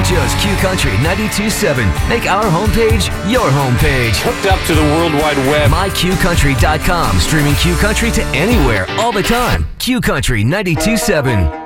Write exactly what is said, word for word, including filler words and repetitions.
chose Q Country ninety-two point seven. Make our homepage your homepage. Hooked up to the World Wide Web. my q country dot com. Streaming Q Country to anywhere, all the time. Q Country ninety-two point seven.